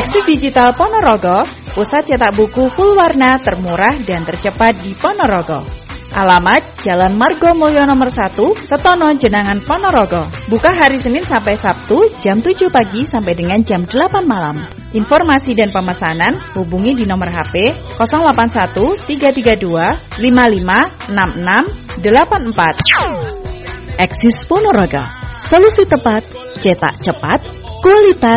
Eksis Digital Ponorogo, pusat cetak buku full warna termurah dan tercepat di Ponorogo. Alamat Jalan Margo Mulyo nomor 1, Setono, Jenangan, Ponorogo. Buka hari Senin sampai Sabtu jam 7 pagi sampai dengan jam 8 malam. Informasi dan pemesanan hubungi di nomor HP 081 332 55 66 84. Eksis Ponorogo, solusi tepat, cetak cepat, kualitas